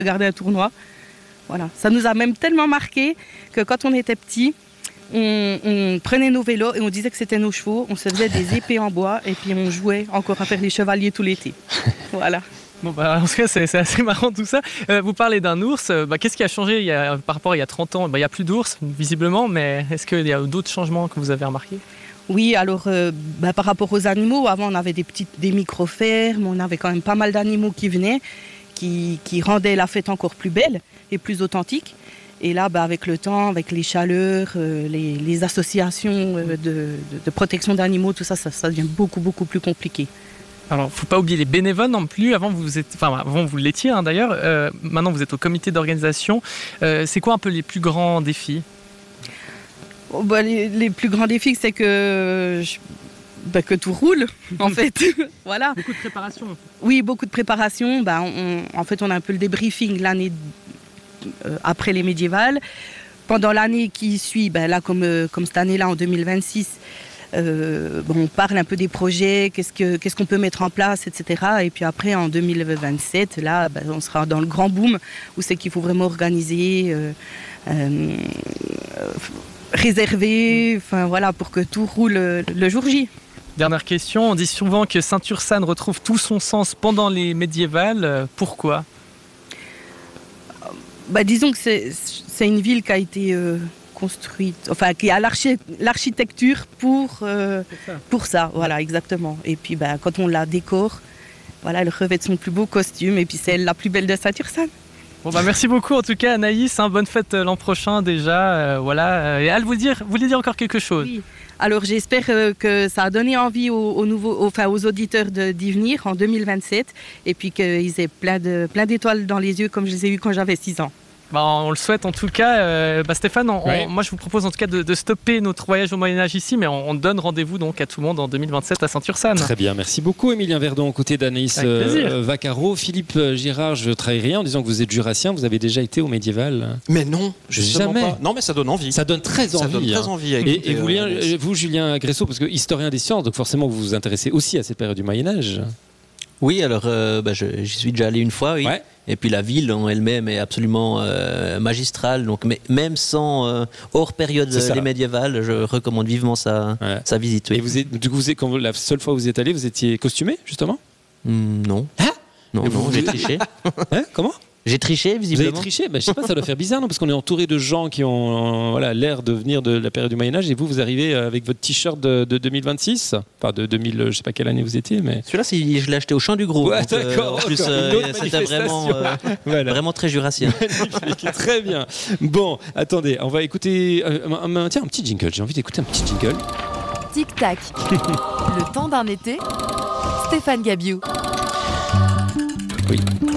regarder un tournoi. Voilà. Ça nous a même tellement marqué que quand on était petits, on prenait nos vélos et on disait que c'était nos chevaux. On se faisait des épées en bois et puis on jouait encore à faire les chevaliers tout l'été. Voilà. Bon, en tout cas, c'est assez marrant tout ça. Vous parlez d'un ours. Qu'est-ce qui a changé par rapport à il y a 30 ans? Il n'y a plus d'ours, visiblement, mais est-ce qu'il y a d'autres changements que vous avez remarqués? Oui, alors par rapport aux animaux, avant on avait des micro-fermes, on avait quand même pas mal d'animaux qui venaient, qui rendaient la fête encore plus belle et plus authentique. Et là, avec le temps, avec les chaleurs, les associations de protection d'animaux, tout ça, ça devient beaucoup, beaucoup plus compliqué. Alors, il ne faut pas oublier les bénévoles non plus. Avant, avant vous l'étiez d'ailleurs. Maintenant, vous êtes au comité d'organisation. C'est quoi un peu les plus grands défis? Les plus grands défis, c'est que tout roule, en fait. Voilà. Beaucoup de préparation. Oui, beaucoup de préparation. En fait, on a un peu le débriefing l'année après les médiévales. Pendant l'année qui suit, là, comme cette année-là, en 2026, on parle un peu des projets, qu'est-ce qu'on peut mettre en place, etc. Et puis après, en 2027, là, on sera dans le grand boom, où c'est qu'il faut vraiment organiser, réserver, pour que tout roule le jour J. Dernière question, on dit souvent que Saint-Ursanne retrouve tout son sens pendant les médiévales. Pourquoi ? Disons que c'est une ville qui a été construite, qui a l'architecture pour ça, voilà, exactement. Et puis quand on la décore, voilà, elle revêt son plus beau costume et puis c'est la plus belle de Saint-Ursanne. Bon merci beaucoup en tout cas Anaïs, bonne fête l'an prochain déjà, voilà. Et elle voulait dire encore quelque chose. Oui. Alors j'espère que ça a donné envie aux auditeurs d'y venir en 2027 et puis qu'ils aient plein d'étoiles dans les yeux comme je les ai eues quand j'avais 6 ans. On le souhaite en tout cas. Stéphane, moi je vous propose en tout cas de stopper notre voyage au Moyen-Âge ici, mais on donne rendez-vous donc à tout le monde en 2027 à Saint-Ursanne. Très bien, merci beaucoup Émilien Verdon, aux côtés d'Anaïs Vaccaro. Philippe Girard, je ne trahis rien en disant que vous êtes jurassien, vous avez déjà été au médiéval? Mais non, jamais. Pas. Non, mais ça donne envie. Ça donne très envie. Ça donne très envie. Et vous, Julien Gressot, parce que historien des sciences, donc forcément vous vous intéressez aussi à cette période du Moyen-Âge. Oui, alors j'y suis déjà allé une fois, oui. Ouais. Et puis la ville en elle-même est absolument magistrale. Donc, même sans hors période des médiévales, je recommande vivement sa visite. Oui. Et quand la seule fois où vous êtes allé, vous étiez costumé justement? Non. Non, j'ai triché. Comment? J'ai triché, visiblement. Vous avez triché? Je sais pas, ça doit faire bizarre, non? Parce qu'on est entouré de gens qui ont l'air de venir de la période du Moyen-Âge et vous arrivez avec votre t-shirt de 2026, enfin de 2000, je sais pas quelle année vous étiez, mais... Celui-là, je l'ai acheté au Champ du Gros. Ouais, d'accord. En plus, c'était vraiment très jurassien. Magnifique, très bien. Bon, attendez, on va écouter un petit jingle. J'ai envie d'écouter un petit jingle. Tic-tac. Le temps d'un été, Stéphane Gabiou. Oui.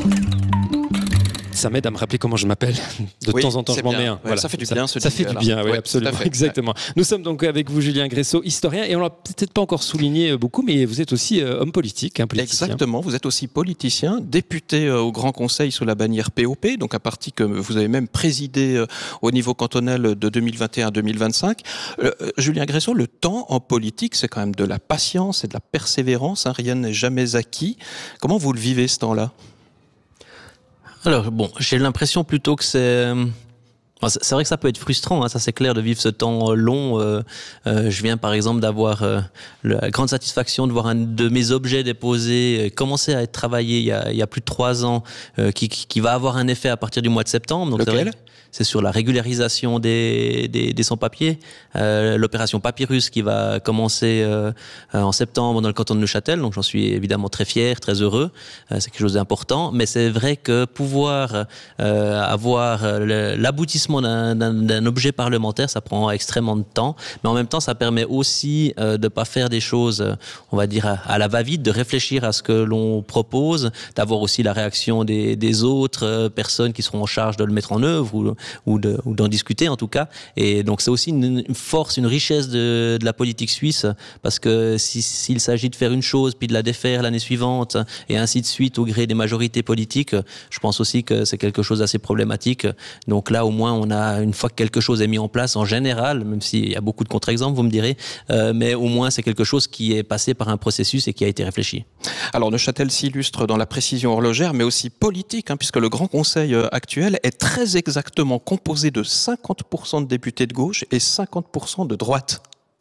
Ça m'aide à me rappeler comment je m'appelle. De temps en temps, je m'en mets un. Voilà. Ça fait du bien, ça fait du bien, oui, absolument. Exactement. Nous sommes donc avec vous, Julien Gressot, historien, et on l'a peut-être pas encore souligné beaucoup, mais vous êtes aussi homme politique, politicien. Exactement, vous êtes aussi politicien, député au Grand Conseil sous la bannière POP, donc un parti que vous avez même présidé au niveau cantonal de 2021 à 2025. Julien Gressot, le temps en politique, c'est quand même de la patience, c'est de la persévérance, rien n'est jamais acquis. Comment vous le vivez ce temps-là ? Alors j'ai l'impression plutôt que c'est vrai que ça peut être frustrant, ça c'est clair de vivre ce temps long. Je viens par exemple d'avoir la grande satisfaction de voir un de mes objets déposés commencer à être travaillé il y a plus de 3 ans, qui va avoir un effet à partir du mois de septembre. Donc lequel ? C'est sur la régularisation des sans-papiers, l'opération Papyrus qui va commencer en septembre dans le canton de Neuchâtel. Donc j'en suis évidemment très fier, très heureux. C'est quelque chose d'important. Mais c'est vrai que pouvoir avoir l'aboutissement d'un objet parlementaire, ça prend extrêmement de temps. Mais en même temps, ça permet aussi de pas faire des choses, on va dire, à la va-vite, de réfléchir à ce que l'on propose, d'avoir aussi la réaction des autres personnes qui seront en charge de le mettre en œuvre ou d'en discuter en tout cas. Et donc c'est aussi une force, une richesse de la politique suisse, parce que s'il s'agit de faire une chose puis de la défaire l'année suivante et ainsi de suite au gré des majorités politiques, je pense aussi que c'est quelque chose d'assez problématique. Donc là au moins on a, une fois que quelque chose est mis en place, en général, même s'il y a beaucoup de contre-exemples, vous me direz, mais au moins c'est quelque chose qui est passé par un processus et qui a été réfléchi. Alors Neuchâtel s'illustre dans la précision horlogère, mais aussi politique, puisque le Grand Conseil actuel est très exactement composé de 50% de députés de gauche et 50% de droite.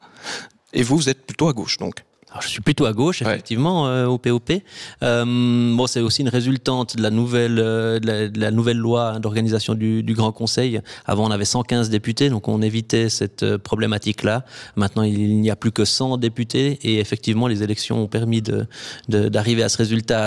Et vous êtes plutôt à gauche, donc. Alors, je suis plutôt à gauche, effectivement, au POP. Bon, c'est aussi une résultante de la nouvelle loi d'organisation du Grand Conseil. Avant, on avait 115 députés, donc on évitait cette problématique-là. Maintenant, il n'y a plus que 100 députés, et effectivement, les élections ont permis d'arriver à ce résultat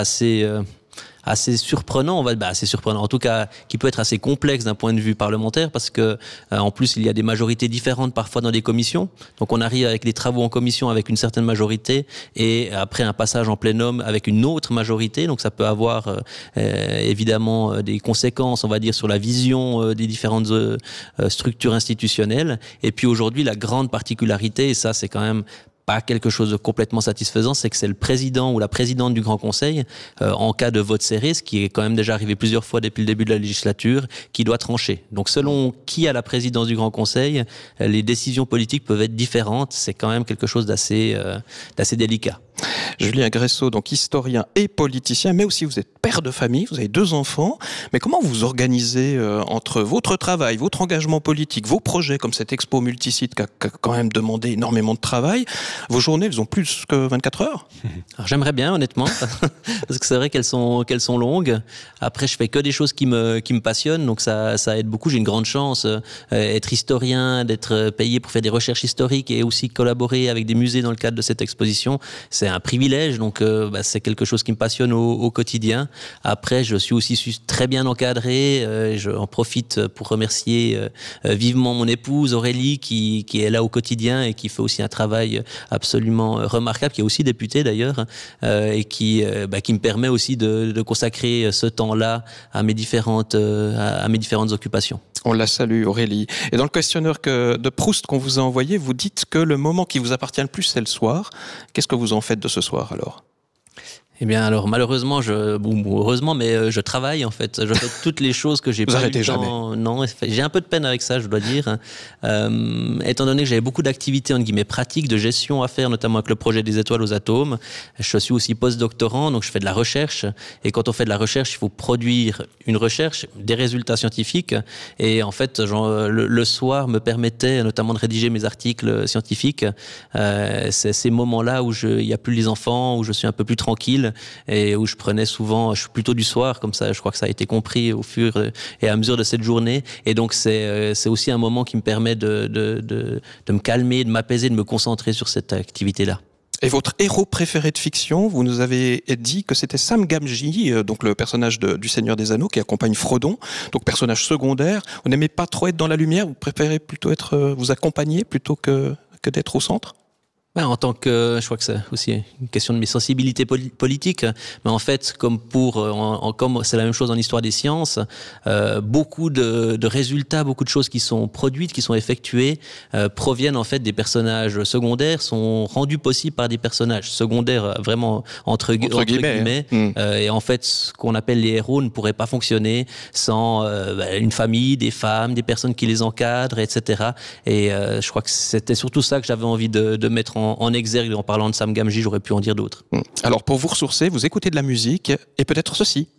assez surprenant, assez surprenant, en tout cas qui peut être assez complexe d'un point de vue parlementaire, parce que en plus il y a des majorités différentes parfois dans les commissions, donc on arrive avec des travaux en commission avec une certaine majorité et après un passage en plénum avec une autre majorité, donc ça peut avoir évidemment des conséquences, on va dire, sur la vision des différentes structures institutionnelles. Et puis aujourd'hui, la grande particularité, et ça c'est quand même pas quelque chose de complètement satisfaisant, c'est que c'est le président ou la présidente du Grand Conseil, en cas de vote serré, ce qui est quand même déjà arrivé plusieurs fois depuis le début de la législature, qui doit trancher. Donc selon qui a la présidence du Grand Conseil, les décisions politiques peuvent être différentes. C'est quand même quelque chose d'assez délicat. Julien Gressot, donc historien et politicien, mais aussi vous êtes père de famille, vous avez 2 enfants. Mais comment vous organisez entre votre travail, votre engagement politique, vos projets comme cette expo multisite qui a quand même demandé énormément de travail? Vos journées, elles ont plus que 24 heures? Alors, j'aimerais bien, honnêtement, parce que c'est vrai qu'elles sont longues. Après, je fais que des choses qui me passionnent, donc ça aide beaucoup. J'ai une grande chance, être historien, d'être payé pour faire des recherches historiques et aussi collaborer avec des musées dans le cadre de cette exposition. C'est un privilège, donc c'est quelque chose qui me passionne au quotidien. Après, je suis aussi très bien encadré. J'en profite pour remercier vivement mon épouse Aurélie qui est là au quotidien et qui fait aussi un travail absolument remarquable, qui est aussi députée d'ailleurs, et qui me permet aussi de consacrer ce temps-là à mes différentes occupations. On la salue, Aurélie. Et dans le questionnaire de Proust qu'on vous a envoyé, vous dites que le moment qui vous appartient le plus, c'est le soir. Qu'est-ce que vous en faites de ce soir alors ? Eh bien, alors malheureusement, heureusement, mais je travaille en fait. Je fais toutes les choses que j'ai pas eu le temps. Non, j'ai un peu de peine avec ça, je dois dire. Étant donné que j'avais beaucoup d'activités entre guillemets pratiques de gestion à faire, notamment avec le projet des étoiles aux atomes. Je suis aussi post-doctorant, donc je fais de la recherche. Et quand on fait de la recherche, il faut produire une recherche, des résultats scientifiques. Et en fait, le soir me permettait notamment de rédiger mes articles scientifiques. C'est ces moments-là où il y a plus les enfants, où je suis un peu plus tranquille. Et où je suis plutôt du soir, comme ça je crois que ça a été compris au fur et à mesure de cette journée, et donc c'est aussi un moment qui me permet de me calmer, de m'apaiser, de me concentrer sur cette activité-là. Et votre héros préféré de fiction, vous nous avez dit que c'était Sam Gamgee, donc le personnage du Seigneur des Anneaux qui accompagne Frodon, donc personnage secondaire. Vous n'aimez pas trop être dans la lumière, vous préférez plutôt vous accompagner plutôt que d'être au centre ? En tant que, je crois que c'est aussi une question de mes sensibilités politiques, mais en fait, comme c'est la même chose en histoire des sciences, beaucoup de résultats, beaucoup de choses qui sont produites, qui sont effectuées, proviennent en fait des personnages secondaires, sont rendus possibles par des personnages secondaires vraiment entre guillemets. Et en fait, ce qu'on appelle les héros ne pourrait pas fonctionner sans une famille, des femmes, des personnes qui les encadrent, etc. Et je crois que c'était surtout ça que j'avais envie de mettre en exergue. En parlant de Sam Gamgee, j'aurais pu en dire d'autres. Alors pour vous ressourcer, vous écoutez de la musique et peut-être ceci.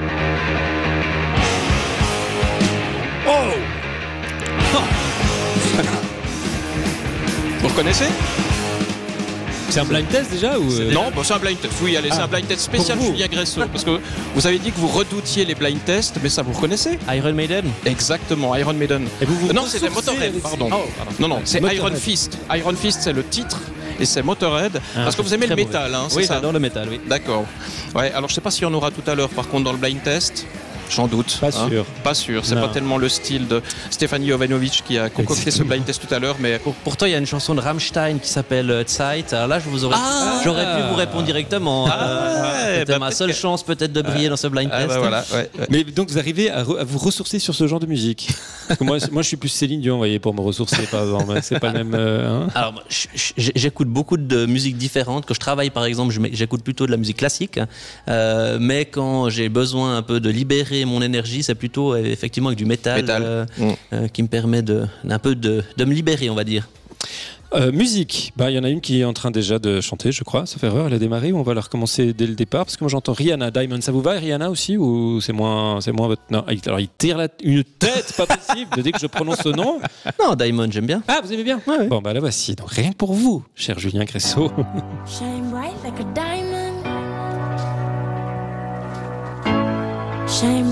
Vous reconnaissez ? C'est un blind test déjà ou Non, c'est un blind test. Oui, allez, c'est un blind test spécial Julien Gressot, parce que vous avez dit que vous redoutiez les blind tests, mais ça vous reconnaissez ? Iron Maiden ? Exactement, Iron Maiden. Et vous non, c'était Motorhead, pardon. Non, c'est Motorhead. Iron Fist. Iron Fist, c'est le titre, et c'est Motorhead, parce que vous aimez le métal, hein, c'est oui, ça ? j'adore le métal, oui. D'accord. Ouais, alors je sais pas s'il y en aura tout à l'heure, par contre, dans le blind test. J'en doute. Pas sûr. Pas sûr. C'est pas tellement le style de Stéphanie Jovanovic qui a concocté ce blind test tout à l'heure, mais pourtant il y a une chanson de Rammstein qui s'appelle Zeit. Alors là, j'aurais pu vous répondre directement. C'était ma seule chance peut-être de briller dans ce blind test. Voilà, Mais donc vous arrivez à vous ressourcer sur ce genre de musique. moi, je suis plus Céline Dion, vous voyez, pour me ressourcer, par exemple. C'est pas le même. Alors, j'écoute beaucoup de musiques différentes. Quand je travaille, par exemple, j'écoute plutôt de la musique classique. Mais quand j'ai besoin un peu de libérer libérer mon énergie, c'est plutôt effectivement avec du métal. Qui me permet un peu de me libérer, on va dire. Musique, il y en a une qui est en train déjà de chanter, je crois, sauf erreur, elle a démarré, ou on va la recommencer dès le départ, parce que moi j'entends Rihanna, Diamond, ça vous va Rihanna aussi, ou c'est moins votre... Non, alors il tire une tête, pas possible, de dire que je prononce ce nom. Non, Diamond, j'aime bien. Ah, vous aimez bien? Ouais. Bon, la voici, donc rien que pour vous, cher Julien Gressot. Shine bright like a diamond. Shine